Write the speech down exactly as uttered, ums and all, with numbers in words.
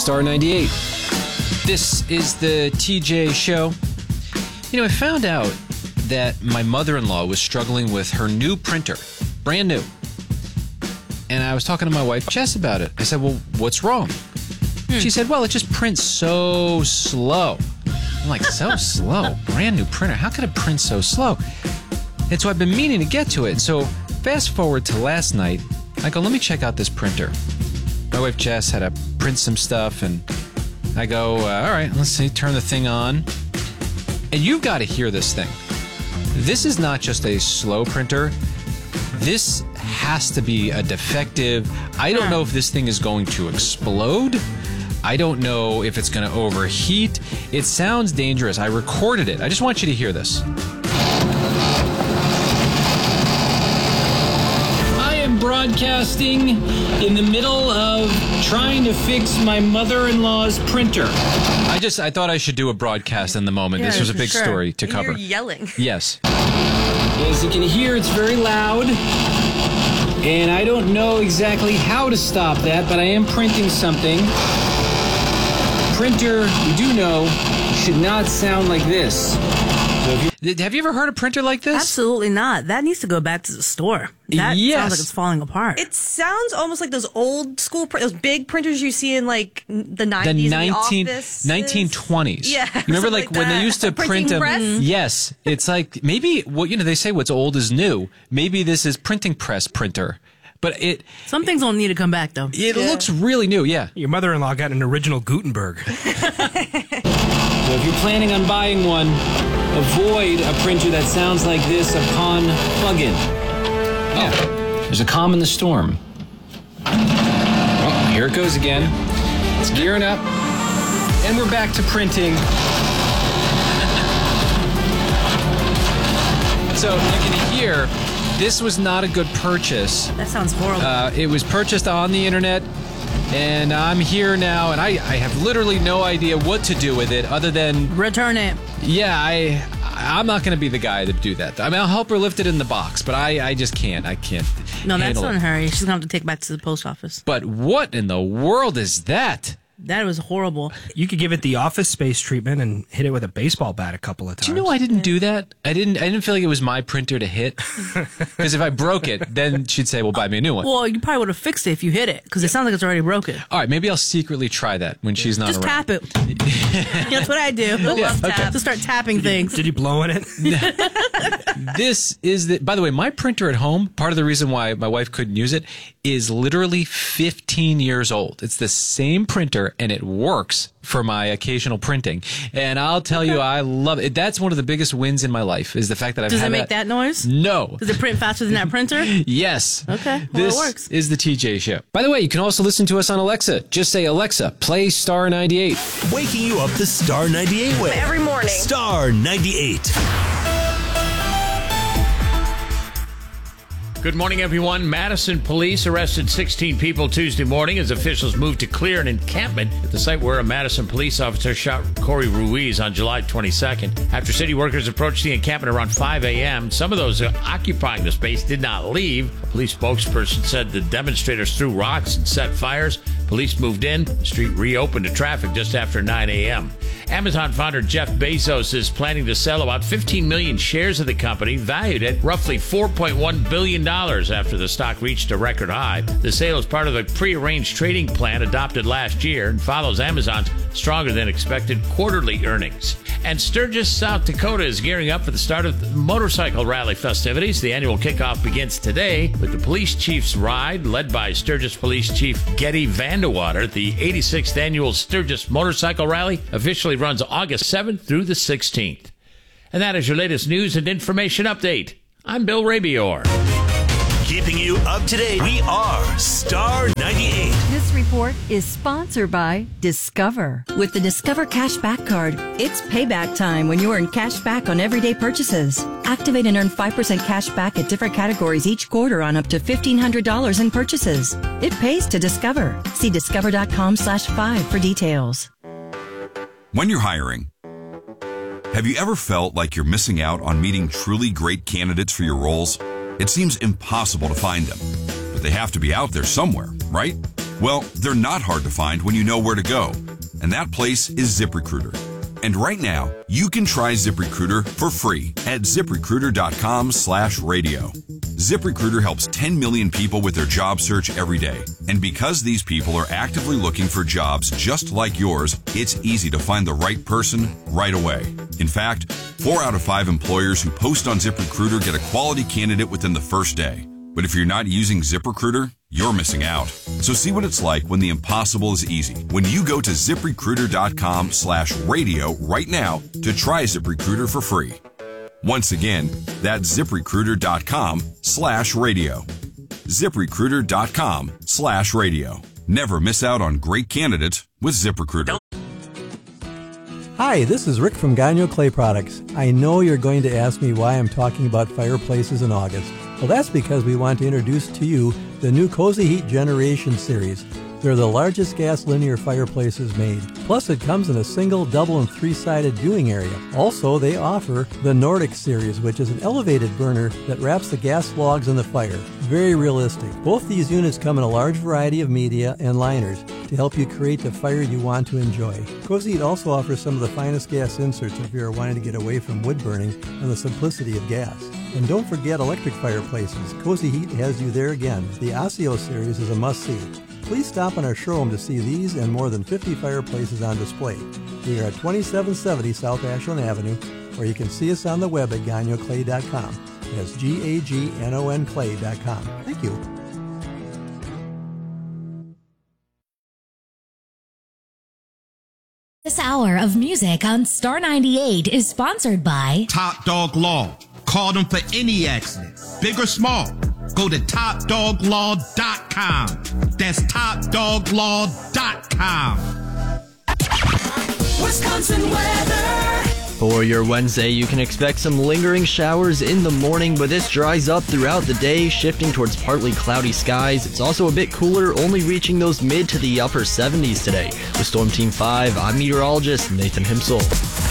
Star ninety-eight. This is the T J Show. You know, I found out that my mother-in-law was struggling with her new printer, brand new. And I was talking to my wife, Jess, about it. I said, well, what's wrong? Hmm. She said, well, it just prints so slow. I'm like, so slow? Brand new printer. How could it print so slow? And so I've been meaning to get to it. So fast forward to last night, I go, let me check out this printer. My wife, Jess, had to print some stuff, and I go, uh, all right, let's see, turn the thing on. And you've got to hear this thing. This is not just a slow printer. This has to be a defective. I don't know if this thing is going to explode. I don't know if it's going to overheat. It sounds dangerous. I recorded it. I just want you to hear this. I am broadcasting in the middle of trying to fix my mother-in-law's printer. I just, I thought I should do a broadcast in the moment. Yeah, this was a big sure. story to cover. You're yelling. Yes. As you can hear, it's very loud. And I don't know exactly how to stop that, but I am printing something. Printer, you do know, should not sound like this. So if you, have you ever heard a printer like this? Absolutely not. That needs to go back to the store. That yes. sounds like it's falling apart. It sounds almost like those old school, pr- those big printers you see in like the nineties, the nineteen, in the offices. nineteen twenties. Yeah, remember like, like when they used to print them? Press? Yes, it's like maybe what well, you know they say what's old is new. Maybe this is printing press printer. But it... Some things don't need to come back, though. It yeah. looks really new, yeah. Your mother-in-law got an original Gutenberg. So if you're planning on buying one, avoid a printer that sounds like this upon plug-in. Yeah. Oh, there's a calm in the storm. Oh, here it goes again. It's gearing up. And we're back to printing. So you can hear... This was not a good purchase. That sounds horrible. Uh, it was purchased on the internet, and I'm here now, and I, I have literally no idea what to do with it other than... Return it. Yeah, I, I'm not going to be the guy to do that. I mean, I'll help her lift it in the box, but I, I just can't. I can't No, that's handle on it. her. She's going to have to take it back to the post office. But what in the world is that? That was horrible. You could give it the Office Space treatment and hit it with a baseball bat a couple of times. Do you know I didn't do that? I didn't I didn't feel like it was my printer to hit. Because if I broke it, then she'd say, well, buy me a new one. Well, you probably would have fixed it if you hit it, because it sounds like it's already broken. All right, maybe I'll secretly try that when she's not Just around. tap it. That's what I do. Yeah, okay. Just start tapping things. Did you blow in it? This is the, by the way, my printer at home, part of the reason why my wife couldn't use it is literally fifteen years old. It's the same printer and it works for my occasional printing. And I'll tell you, I love it. That's one of the biggest wins in my life is the fact that I've Does had it make that. that noise? No. Does it print faster than that printer? Yes. Okay. Well, this it works. is the T J Show. By the way, you can also listen to us on Alexa. Just say, Alexa, play Star ninety-eight. Waking you up the Star ninety-eight way. Every morning. Star ninety-eight. Good morning, everyone. Madison police arrested sixteen people Tuesday morning as officials moved to clear an encampment at the site where a Madison police officer shot Corey Ruiz on July twenty-second. After city workers approached the encampment around five a.m., some of those occupying the space did not leave. A police spokesperson said the demonstrators threw rocks and set fires. Police moved in. The street reopened to traffic just after nine a.m. Amazon founder Jeff Bezos is planning to sell about fifteen million shares of the company, valued at roughly four point one billion dollars after the stock reached a record high. The sale is part of a prearranged trading plan adopted last year and follows Amazon's stronger than expected quarterly earnings. And Sturgis, South Dakota is gearing up for the start of the motorcycle rally festivities. The annual kickoff begins today with the police chief's ride, led by Sturgis Police Chief Getty Vandewater. The eighty-sixth annual Sturgis Motorcycle Rally officially runs August seventh through the sixteenth. And that is your latest news and information update. I'm Bill Rabior. Keeping you up to date, we are Star ninety-eight. This report is sponsored by Discover. With the Discover Cashback Card, it's payback time when you earn cash back on everyday purchases. Activate and earn five percent cash back at different categories each quarter on up to fifteen hundred dollars in purchases. It pays to Discover. See discover.com slash five for details. When you're hiring, have you ever felt like you're missing out on meeting truly great candidates for your roles? It seems impossible to find them, but they have to be out there somewhere, right? Well, they're not hard to find when you know where to go. And that place is ZipRecruiter. And right now, you can try ZipRecruiter for free at ZipRecruiter.com slash radio. ZipRecruiter helps ten million people with their job search every day. And because these people are actively looking for jobs just like yours, it's easy to find the right person right away. In fact, four out of five employers who post on ZipRecruiter get a quality candidate within the first day. But if you're not using ZipRecruiter, you're missing out. So see what it's like when the impossible is easy. When you go to ZipRecruiter.com slash radio right now to try ZipRecruiter for free. Once again, that's ZipRecruiter.com slash radio. ZipRecruiter.com slash radio. Never miss out on great candidates with ZipRecruiter. Hi, this is Rick from Gagno Clay Products. I know you're going to ask me why I'm talking about fireplaces in August. Well, that's because we want to introduce to you the new Cozy Heat Generation Series. They're the largest gas linear fireplaces made. Plus, it comes in a single, double, and three-sided viewing area. Also, they offer the Nordic Series, which is an elevated burner that wraps the gas logs in the fire. Very realistic. Both these units come in a large variety of media and liners to help you create the fire you want to enjoy. Cozy Heat also offers some of the finest gas inserts if you are wanting to get away from wood burning and the simplicity of gas. And don't forget electric fireplaces. Cozy Heat has you there again. The Osseo series is a must-see. Please stop in our showroom to see these and more than fifty fireplaces on display. We are at twenty-seven seventy South Ashland Avenue, or you can see us on the web at gagno clay dot com. That's G A G N O N clay dot com. Thank you. This hour of music on Star ninety-eight is sponsored by Top Dog Law. Call them for any accident, big or small. Go to top dog law dot com. That's top dog law dot com. Wisconsin weather. For your Wednesday, you can expect some lingering showers in the morning, but this dries up throughout the day, shifting towards partly cloudy skies. It's also a bit cooler, only reaching those mid to the upper seventies today. With Storm Team five, I'm meteorologist Nathan Himsel.